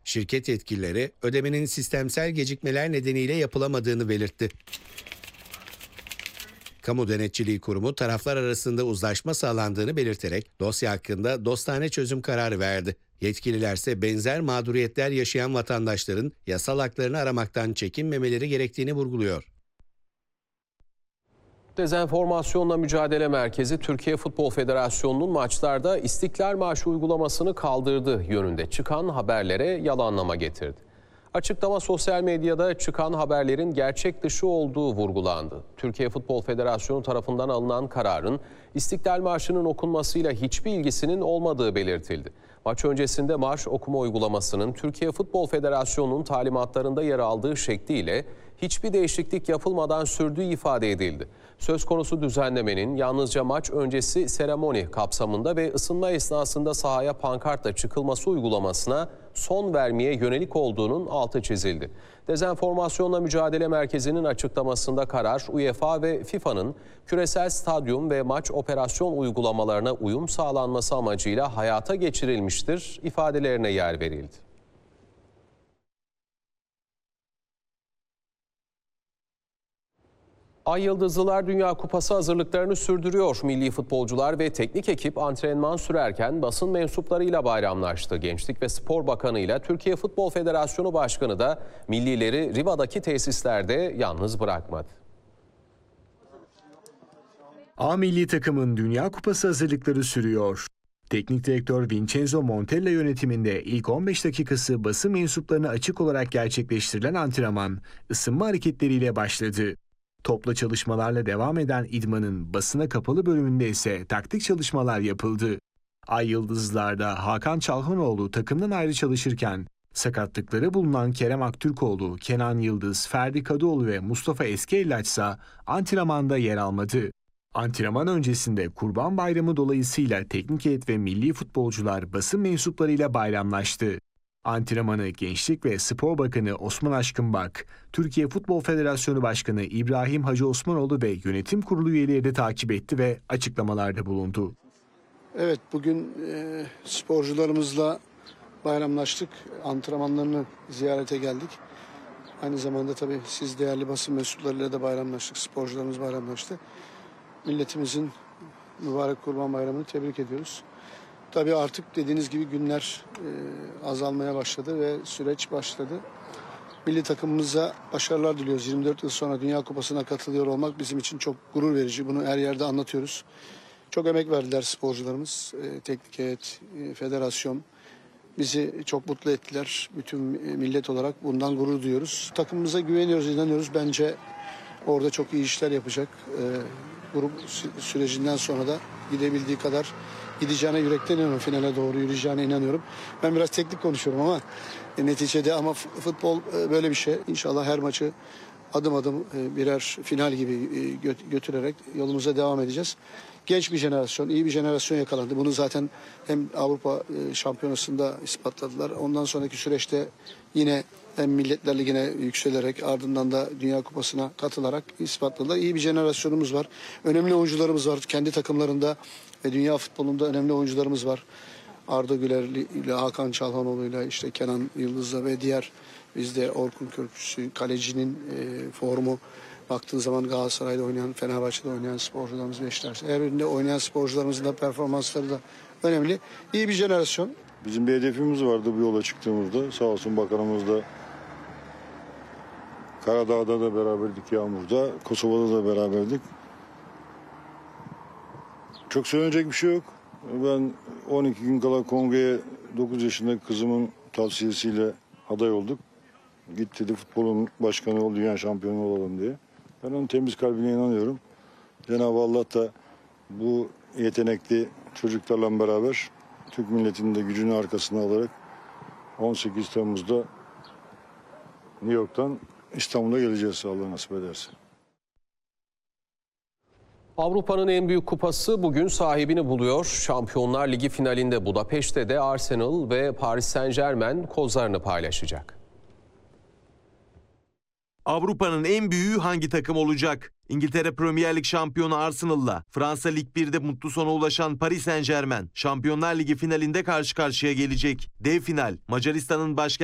Şirket yetkilileri ödemenin sistemsel gecikmeler nedeniyle yapılamadığını belirtti. Kamu Denetçiliği Kurumu taraflar arasında uzlaşma sağlandığını belirterek dosya hakkında dostane çözüm kararı verdi. Yetkililerse benzer mağduriyetler yaşayan vatandaşların yasal haklarını aramaktan çekinmemeleri gerektiğini vurguluyor. Dezenformasyonla Mücadele Merkezi Türkiye Futbol Federasyonu'nun maçlarda İstiklal Marşı uygulamasını kaldırdığı yönünde çıkan haberlere yalanlama getirdi. Açıklama sosyal medyada çıkan haberlerin gerçek dışı olduğu vurgulandı. Türkiye Futbol Federasyonu tarafından alınan kararın İstiklal Marşı'nın okunmasıyla hiçbir ilgisinin olmadığı belirtildi. Maç öncesinde marş okuma uygulamasının Türkiye Futbol Federasyonu'nun talimatlarında yer aldığı şekliyle hiçbir değişiklik yapılmadan sürdüğü ifade edildi. Söz konusu düzenlemenin yalnızca maç öncesi seremoni kapsamında ve ısınma esnasında sahaya pankartla çıkılması uygulamasına son vermeye yönelik olduğunun altı çizildi. Dezenformasyonla Mücadele Merkezi'nin açıklamasında karar, UEFA ve FIFA'nın küresel stadyum ve maç operasyon uygulamalarına uyum sağlanması amacıyla hayata geçirilmiştir ifadelerine yer verildi. Ay Yıldızlılar Dünya Kupası hazırlıklarını sürdürüyor. Milli futbolcular ve teknik ekip antrenman sürerken basın mensuplarıyla bayramlaştı. Gençlik ve Spor Bakanı ile Türkiye Futbol Federasyonu Başkanı da millileri Riva'daki tesislerde yalnız bırakmadı. A milli takımın Dünya Kupası hazırlıkları sürüyor. Teknik direktör Vincenzo Montella yönetiminde ilk 15 dakikası basın mensuplarına açık olarak gerçekleştirilen antrenman ısınma hareketleriyle başladı. Topla çalışmalarla devam eden idmanın basına kapalı bölümünde ise taktik çalışmalar yapıldı. Ay Yıldızlar'da Hakan Çalhanoğlu takımdan ayrı çalışırken sakatlıkları bulunan Kerem Aktürkoğlu, Kenan Yıldız, Ferdi Kadıoğlu ve Mustafa Eskiellaç ise antrenmanda yer almadı. Antrenman öncesinde Kurban Bayramı dolayısıyla teknik heyet ve milli futbolcular basın mensuplarıyla bayramlaştı. Antrenmanı Gençlik ve Spor Bakanı Osman Aşkınbak, Türkiye Futbol Federasyonu Başkanı İbrahim Hacı Osmanoğlu ve yönetim kurulu üyeleri de takip etti ve açıklamalarda bulundu. Evet, bugün sporcularımızla bayramlaştık. Antrenmanlarını ziyarete geldik. Aynı zamanda tabii siz değerli basın mensuplarıyla da bayramlaştık. Sporcularımız bayramlaştı. Milletimizin mübarek Kurban Bayramı'nı tebrik ediyoruz. Tabii artık dediğiniz gibi günler azalmaya başladı ve süreç başladı. Milli takımımıza başarılar diliyoruz. 24 yıl sonra Dünya Kupası'na katılıyor olmak bizim için çok gurur verici. Bunu her yerde anlatıyoruz. Çok emek verdiler sporcularımız, teknik heyet, federasyon. Bizi çok mutlu ettiler. Bütün millet olarak bundan gurur duyuyoruz. Takımımıza güveniyoruz, inanıyoruz. Bence orada çok iyi işler yapacak. Grup sürecinden sonra da gidebildiği kadar gideceğine yürekten inanıyorum. Finale doğru yürüyeceğine inanıyorum. Ben biraz teknik konuşuyorum ama neticede ama futbol böyle bir şey. İnşallah her maçı adım adım birer final gibi götürerek yolumuza devam edeceğiz. Genç bir jenerasyon, iyi bir jenerasyon yakalandı. Bunu zaten hem Avrupa Şampiyonası'nda ispatladılar. Ondan sonraki süreçte yine hem Milletler Ligi'ne yükselerek ardından da Dünya Kupası'na katılarak ispatladılar. İyi bir jenerasyonumuz var. Önemli oyuncularımız var. Kendi takımlarında ve dünya futbolunda önemli oyuncularımız var. Arda Güler ile Hakan Çalhanoğlu ile işte Kenan Yıldız'la ve diğer bizde Orkun Kökçüsü, kalecinin formu. Baktığın zaman Galatasaray'da oynayan, Fenerbahçe'de oynayan sporcularımız, Beşiktaş. Her birinde oynayan sporcularımızın da performansları da önemli. İyi bir jenerasyon. Bizim bir hedefimiz vardı bu yola çıktığımızda. Sağ olsun bakanımız da Karadağ'da da beraberdik, Yağmur'da, Kosova'da da beraberdik. Çok söylenecek bir şey yok. Ben 12 gün kala kongreye 9 yaşındaki kızımın tavsiyesiyle aday olduk. Git dedi futbolun başkanı ol, dünya şampiyonu olalım diye. Ben onun temiz kalbine inanıyorum. Cenab-ı Allah da bu yetenekli çocuklarla beraber Türk milletinin de gücünü arkasına alarak 18 Temmuz'da New York'tan İstanbul'a geleceğiz Allah nasip ederse. Avrupa'nın en büyük kupası bugün sahibini buluyor. Şampiyonlar Ligi finalinde Budapeşte de Arsenal ve Paris Saint-Germain kozlarını paylaşacak. Avrupa'nın en büyüğü hangi takım olacak? İngiltere Premier Lig şampiyonu Arsenal'la Fransa Lig 1'de mutlu sona ulaşan Paris Saint-Germain Şampiyonlar Ligi finalinde karşı karşıya gelecek. Dev final Macaristan'ın başkenti